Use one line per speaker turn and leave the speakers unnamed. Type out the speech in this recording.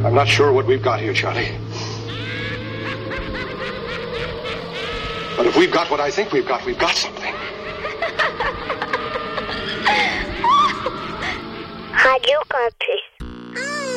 I'm not sure what we've got here, Charlie. But if we've got what I think we've got something.
Radio Campus.